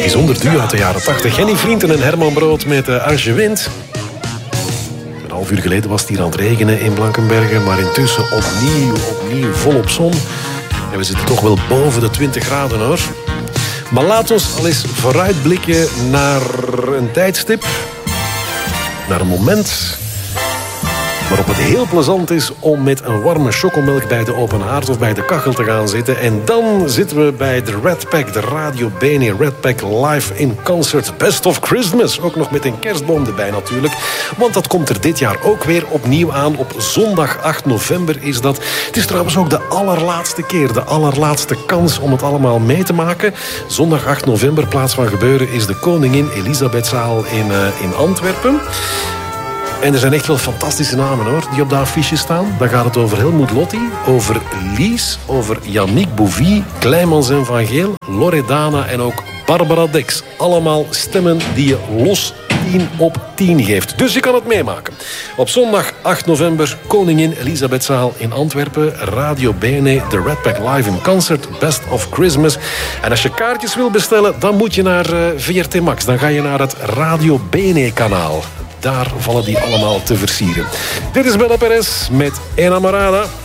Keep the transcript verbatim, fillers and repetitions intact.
bijzonder duo uit de jaren tachtig. Jenny Vrienden en Herman Brood met uh, Als je wint. Een half uur geleden was het hier aan het regenen in Blankenberge, maar intussen opnieuw, opnieuw volop zon. En we zitten toch wel boven de twintig graden, hoor. Maar laat ons al eens vooruitblikken naar een tijdstip. Naar een moment waarop het heel plezant is om met een warme chocomelk bij de open haard of bij de kachel te gaan zitten. En dan zitten we bij de Red Pack, de Radio Bene Red Pack Live in Concert Best of Christmas. Ook nog met een kerstboom erbij natuurlijk. Want dat komt er dit jaar ook weer opnieuw aan. Op zondag acht november is dat. Het is trouwens ook de allerlaatste keer, de allerlaatste kans om het allemaal mee te maken. Zondag acht november, plaats van gebeuren, is de Koningin Elisabethzaal in, uh, in Antwerpen. En er zijn echt wel fantastische namen, hoor, die op de affiche staan. Dan gaat het over Helmut Lotti, over Lies, over Yannick Bouvy, Kleimans en Van Geel, Loredana en ook Barbara Dex. Allemaal stemmen die je los tien op tien geeft. Dus je kan het meemaken. Op zondag acht november, Koningin Elisabethzaal in Antwerpen. Radio Bene, de Red Pack Live in Concert, Best of Christmas. En als je kaartjes wil bestellen, dan moet je naar uh, V R T Max. Dan ga je naar het Radio Bene kanaal. Daar vallen die allemaal te versieren. Dit is Bella Perez met Enamorada.